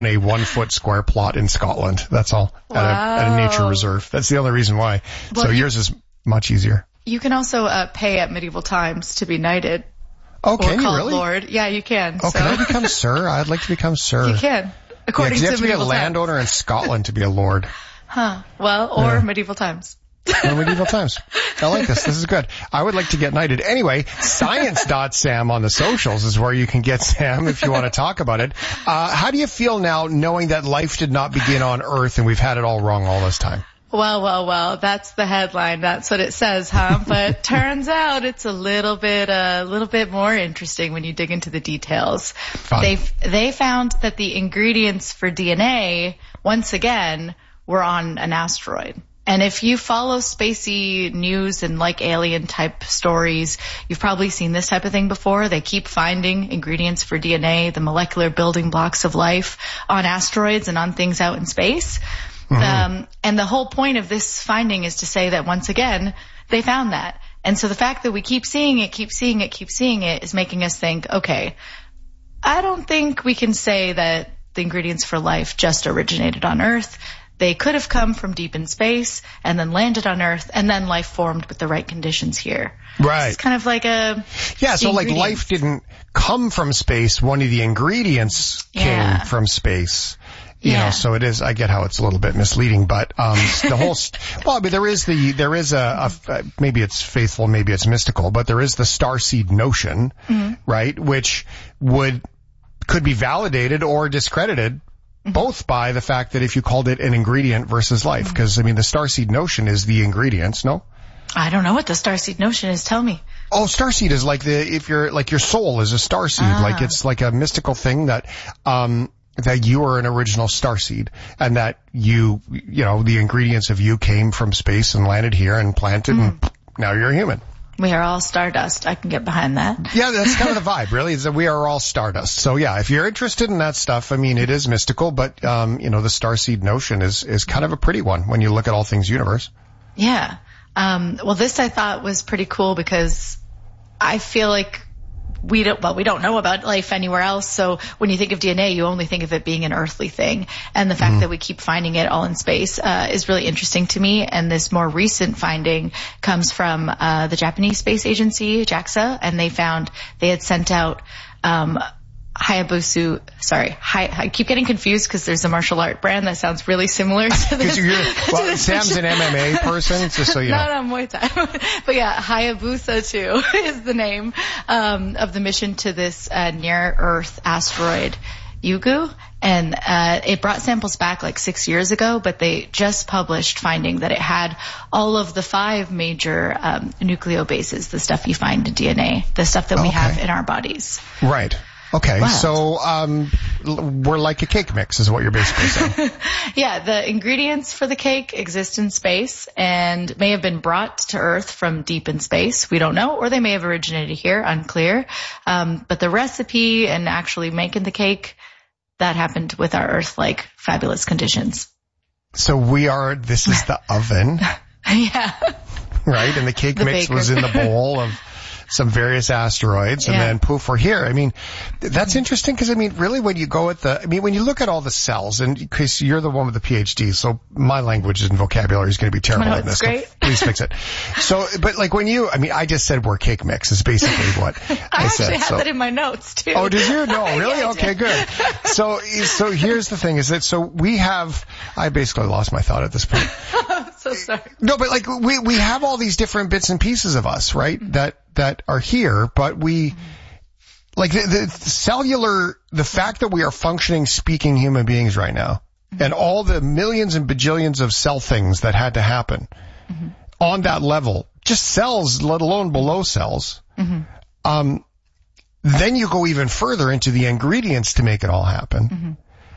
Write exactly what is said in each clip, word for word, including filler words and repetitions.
a one foot square plot in Scotland. That's all. Wow. At, a, at a nature reserve. That's the only reason why. Well, so yours is much easier. You can also uh, pay at medieval times to be knighted. Oh, or can you called really? Lord. Yeah, you can. Oh, so. can I become sir? I'd like to become sir. You can. According yeah, you have to to be a medieval landowner times. in Scotland to be a lord. Huh. Well, or Yeah. medieval times. Or medieval times. I like this. This is good. I would like to get knighted. Anyway, science dot sam on the socials is where you can get Sam if you want to talk about it. Uh, how do you feel now knowing that life did not begin on Earth and we've had it all wrong all this time? Well, well, well, that's the headline. That's what it says, huh? But turns out it's a little bit, a little bit more interesting when you dig into the details. Fun. They they found that the ingredients for D N A, once again, were on an asteroid. And if you follow spacey news and like alien type stories, you've probably seen this type of thing before. They keep finding ingredients for D N A, the molecular building blocks of life, on asteroids and on things out in space. Mm-hmm. Um, and the whole point of this finding is to say that once again, they found that. And so the fact that we keep seeing it, keep seeing it, keep seeing it is making us think, okay, I don't think we can say that the ingredients for life just originated on Earth. They could have come from deep in space and then landed on Earth, and then life formed with the right conditions here. Right. It's kind of like a... Yeah, so like life didn't come from space. One of the ingredients Yeah. came from space. You Yeah. know, so it is, I get how it's a little bit misleading, but, um, the whole, st- well, I mean, there is the, there is a, a, maybe it's faithful, maybe it's mystical, but there is the starseed notion, mm-hmm. right? Which would, could be validated or discredited mm-hmm. both by the fact that if you called it an ingredient versus life, because, mm-hmm. I mean, the starseed notion is the ingredients, no? I don't know what the starseed notion is. Tell me. Oh, starseed is like the, if you're, like your soul is a starseed, Ah. like it's like a mystical thing that, um, that you are an original starseed and that you, you know, the ingredients of you came from space and landed here and planted mm. and now you're a human. We are all stardust. I can get behind that. Yeah, that's kind of the vibe, really, is that we are all stardust. So yeah, if you're interested in that stuff, I mean, it is mystical, but, um, you know, the starseed notion is, is kind of a pretty one when you look at all things universe. Yeah. Um, well, this I thought was pretty cool because I feel like we don't, well, we don't know about life anywhere else. So when you think of D N A, you only think of it being an earthly thing. And the fact mm. that we keep finding it all in space, uh, is really interesting to me. And this more recent finding comes from, uh, the Japanese Space Agency, JAXA, and they found they had sent out, um, Hayabusa, sorry, Hi, I keep getting confused because there's a martial art brand that sounds really similar to this. You're, well, to this Sam's mission. an M M A person, just so you know. No, no, Muay Thai. But yeah, Hayabusa two is the name um, of the mission to this uh, near-Earth asteroid, Yugu. And uh, it brought samples back like six years ago, but they just published finding that it had all of the five major um, nucleobases, the stuff you find in D N A, the stuff that we okay. have in our bodies. Right. Okay, Wow. so um, we're like a cake mix is what you're basically saying. Yeah, the ingredients for the cake exist in space and may have been brought to Earth from deep in space. We don't know, or they may have originated here, unclear. Um, but the recipe and actually making the cake, that happened with our Earth-like fabulous conditions. So we are, this is the oven. Yeah. Right, and the cake The mix baker. was in the bowl of some various asteroids, and Yeah. then poof, we're here. I mean, that's interesting because, I mean, really when you go at the, I mean, when you look at all the cells, and because you're the one with the PhD, so my language and vocabulary is going to be terrible No, in this. it's great. So please fix it. So, but like when you, I mean, I just said we're cake mix is basically what I, I said. actually had so. that in my notes too. Oh, did you? No, really? Yeah, I Okay, did. good. So, so here's the thing is that, so we have, I basically lost my thought at this point. I'm so sorry. No, but like we, we have all these different bits and pieces of us, right? Mm-hmm. That, that are here, but we, like the, the cellular, the fact that we are functioning, speaking human beings right now, mm-hmm. and all the millions and bajillions of cell things that had to happen mm-hmm. on that level, just cells, let alone below cells, mm-hmm. um, then you go even further into the ingredients to make it all happen. Mm-hmm.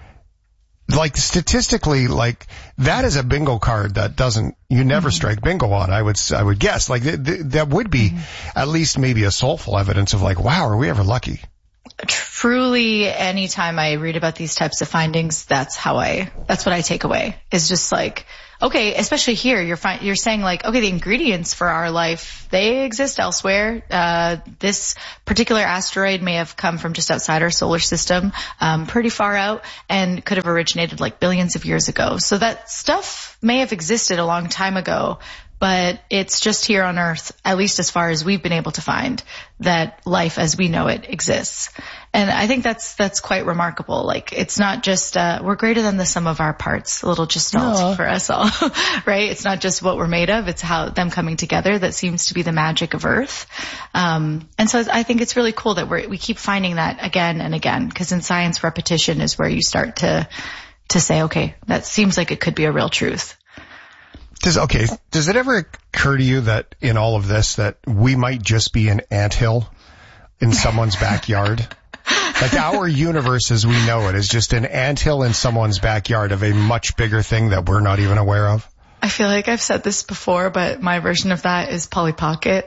Like statistically, like that is a bingo card that doesn't, you never mm-hmm. strike bingo on, I would, I would guess. Like th- th- that would be mm-hmm. at least maybe a soulful evidence of like, wow, are we ever lucky? truly, anytime I read about these types of findings, that's how I, that's what I take away. Is just like, okay, especially here, you're fi- you're saying like, okay, the ingredients for our life, they exist elsewhere. Uh, this particular asteroid may have come from just outside our solar system, um, pretty far out, and could have originated like billions of years ago. So that stuff may have existed a long time ago, but it's just here on Earth, at least as far as we've been able to find, that life as we know it exists. And I think that's that's quite remarkable. Like, it's not just, uh, we're greater than the sum of our parts, a little just no. for us all, right? It's not just what we're made of, it's how them coming together that seems to be the magic of Earth. Um, and so I think it's really cool that we're, we keep finding that again and again, because in science, repetition is where you start to, to say, okay, that seems like it could be a real truth. Does, okay, does it ever occur to you that in all of this that we might just be an anthill in someone's backyard? Like, our universe as we know it is just an anthill in someone's backyard of a much bigger thing that we're not even aware of? I feel like I've said this before, but my version of that is Polly Pocket.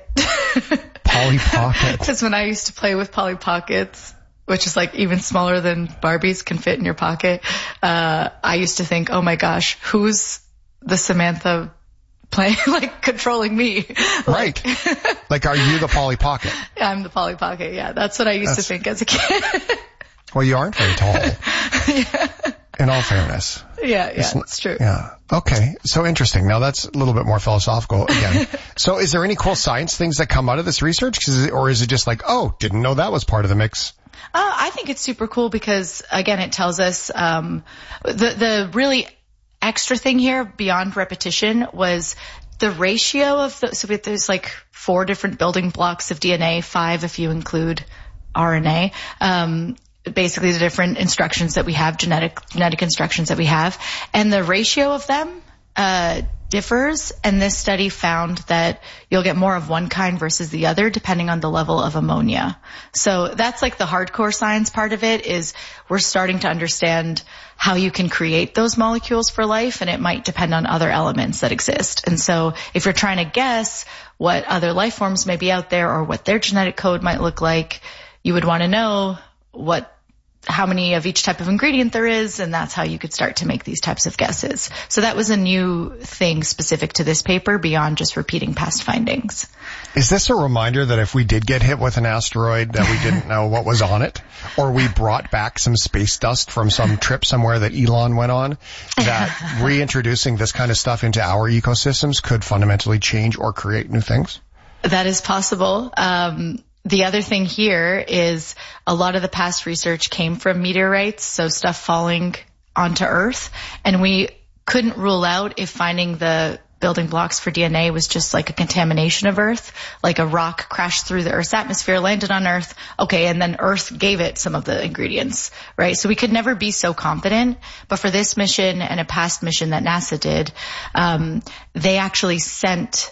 Polly Pocket. Because when I used to play with Polly Pockets, which is like even smaller than Barbies can fit in your pocket, uh, I used to think, oh my gosh, who's the Samantha playing, like, controlling me? Right. Like, are you the Polly Pocket? Yeah, I'm the Polly Pocket. Yeah, that's what I used that's... to think as a kid. Well, you aren't very tall. Yeah. In all fairness. Yeah, yeah, it's true. Yeah. Okay. So interesting. Now that's a little bit more philosophical again. So is there any cool science things that come out of this research? Or is it just like, oh, didn't know that was part of the mix? Uh, I think it's super cool because, again, it tells us, um, the, the really extra thing here beyond repetition was the ratio of the, so there's like four different building blocks of D N A, five if you include R N A. Um, basically the different instructions that we have, genetic, genetic instructions that we have, and the ratio of them, uh, differs. And this study found that you'll get more of one kind versus the other depending on the level of ammonia. So that's like the hardcore science part of it, is we're starting to understand how you can create those molecules for life, and it might depend on other elements that exist. And so if you're trying to guess what other life forms may be out there or what their genetic code might look like, you would want to know what how many of each type of ingredient there is, and that's how you could start to make these types of guesses. So that was a new thing specific to this paper beyond just repeating past findings. Is this a reminder that if we did get hit with an asteroid that we didn't know what was on it, or we brought back some space dust from some trip somewhere that Elon went on, that reintroducing this kind of stuff into our ecosystems could fundamentally change or create new things? That is possible. Um, The other thing here is a lot of the past research came from meteorites, so stuff falling onto Earth, and we couldn't rule out if finding the building blocks for D N A was just like a contamination of Earth, like a rock crashed through the Earth's atmosphere, landed on Earth, okay, and then Earth gave it some of the ingredients, right? So we could never be so confident, but for this mission and a past mission that NASA did, um, they actually sent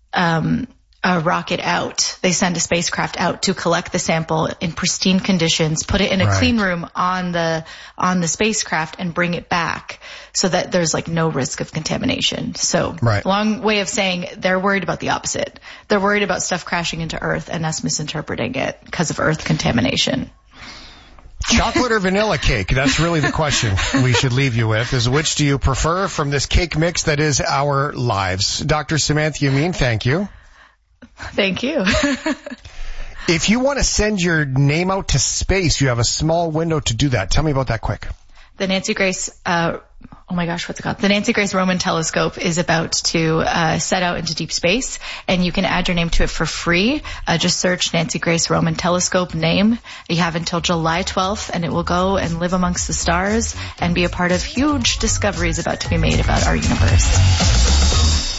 um a rocket out. They send a spacecraft out to collect the sample in pristine conditions, put it in a right. clean room on the on the spacecraft, and bring it back so that there's like no risk of contamination. So right. long way of saying they're worried about the opposite. They're worried about stuff crashing into Earth and us misinterpreting it because of Earth contamination. Chocolate or vanilla cake? That's really the question we should leave you with, is which do you prefer from this cake mix that is our lives? Doctor Samantha Youmine, thank you. Thank you. If you want to send your name out to space, you have a small window to do that. Tell me about that quick. The Nancy Grace, uh, oh my gosh, what's it called? The Nancy Grace Roman Telescope is about to uh, set out into deep space, and you can add your name to it for free. Uh, just search Nancy Grace Roman Telescope name. You have until July twelfth, and it will go and live amongst the stars and be a part of huge discoveries about to be made about our universe.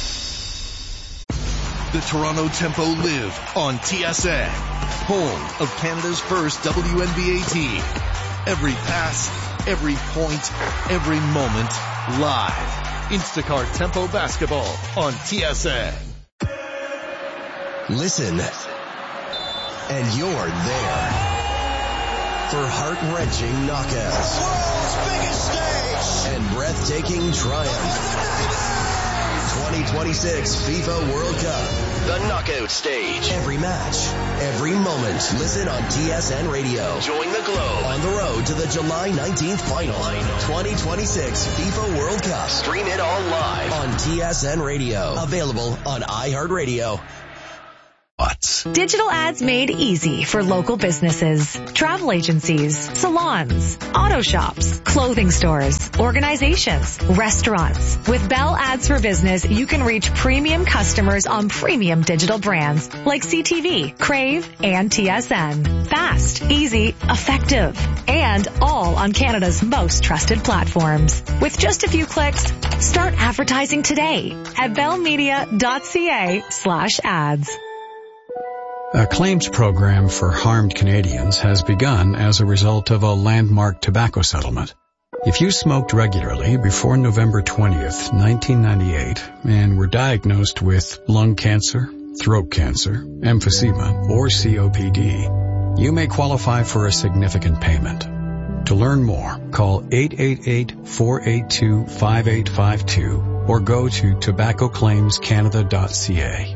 The Toronto Tempo live on T S N, home of Canada's first W N B A team. Every pass, every point, every moment, live. Instacart Tempo Basketball on T S N. Listen, and you're there for heart-wrenching knockouts. World's biggest stage. And breathtaking triumph. twenty twenty-six FIFA World Cup The Knockout Stage. Every match, every moment. Listen on T S N Radio. Join the Globe on the road to the July nineteenth final. twenty twenty-six FIFA World Cup. Stream it all live on T S N Radio. Available on iHeartRadio. Digital ads made easy for local businesses, travel agencies, salons, auto shops, clothing stores, organizations, restaurants. With Bell Ads for Business, you can reach premium customers on premium digital brands like C T V, Crave, and T S N. Fast, easy, effective, and all on Canada's most trusted platforms. With just a few clicks, start advertising today at bellmedia.ca slash ads. A claims program for harmed Canadians has begun as a result of a landmark tobacco settlement. If you smoked regularly before November twentieth, nineteen ninety-eight, and were diagnosed with lung cancer, throat cancer, emphysema, or C O P D, you may qualify for a significant payment. To learn more, call eight eight eight, four eight two, five eight five two or go to tobacco claims canada dot c a.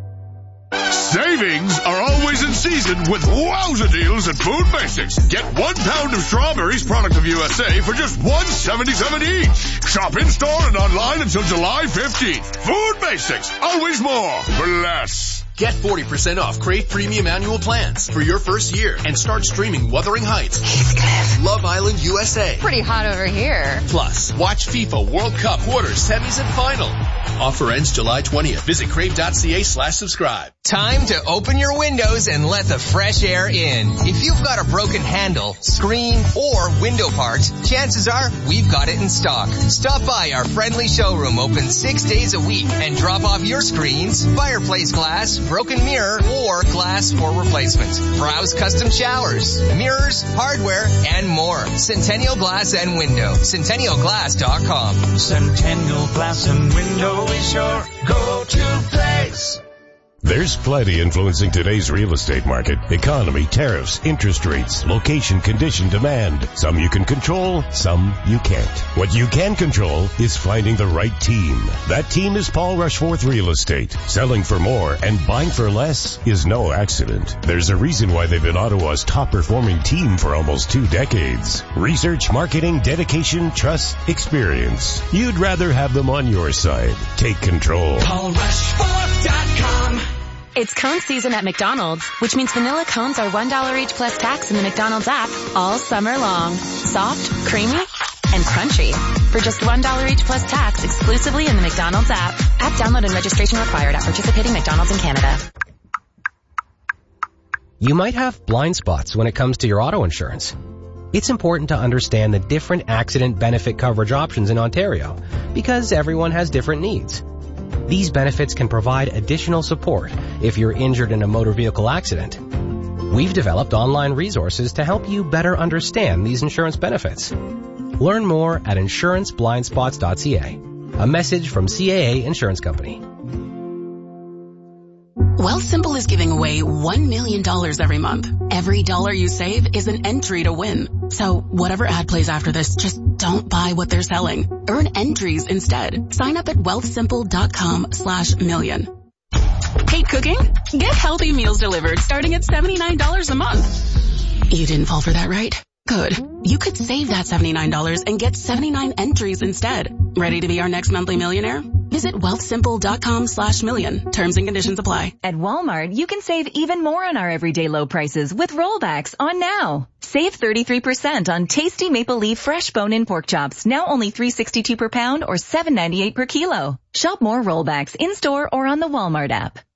Savings are always in season with wowza deals at Food Basics. Get one pound of strawberries, product of U S A, for just one seventy-seven each. Shop in store and online until July fifteenth. Food Basics, always more for less. Get forty percent off Crave Premium Annual Plans for your first year and start streaming Wuthering Heights, Heathcliff, Love Island U S A. Pretty hot over here. Plus, watch FIFA World Cup quarters, semis, and final. Offer ends July twentieth. Visit crave.ca slash subscribe. Time to open your windows and let the fresh air in. If you've got a broken handle, screen, or window part, chances are we've got it in stock. Stop by our friendly showroom open six days a week and drop off your screens, fireplace glass, broken mirror, or glass for replacement. Browse custom showers, mirrors, hardware, and more. Centennial Glass and Window. Centennial Glass dot com. Centennial Glass and Window is your go-to place. There's plenty influencing today's real estate market. Economy, tariffs, interest rates, location, condition, demand. Some you can control, some you can't. What you can control is finding the right team. That team is Paul Rushforth Real Estate. Selling for more and buying for less is no accident. There's a reason why they've been Ottawa's top performing team for almost two decades. Research, marketing, dedication, trust, experience. You'd rather have them on your side. Take control. Paul Rushforth dot com. It's cone season at McDonald's, which means vanilla cones are one dollar each plus tax in the McDonald's app all summer long. Soft, creamy, and crunchy. For just one dollar each plus tax exclusively in the McDonald's app. App download and registration required at participating McDonald's in Canada. You might have blind spots when it comes to your auto insurance. It's important to understand the different accident benefit coverage options in Ontario because everyone has different needs. These benefits can provide additional support if you're injured in a motor vehicle accident. We've developed online resources to help you better understand these insurance benefits. Learn more at insurance blind spots dot c a. A message from C A A Insurance Company. Wealthsimple is giving away one million dollars every month. Every dollar you save is an entry to win. So whatever ad plays after this, just don't buy what they're selling. Earn entries instead. Sign up at wealthsimple.com slash million. Hate cooking? Get healthy meals delivered starting at seventy-nine dollars a month. You didn't fall for that, right? Good. You could save that seventy-nine dollars and get seventy-nine entries instead. Ready to be our next monthly millionaire? Visit wealthsimple.com slash million. Terms and conditions apply. At Walmart, you can save even more on our everyday low prices with rollbacks on now. Save thirty-three percent on tasty Maple Leaf fresh bone-in pork chops, now only three dollars and sixty-two cents per pound or seven dollars and ninety-eight cents per kilo. Shop more rollbacks in-store or on the Walmart app.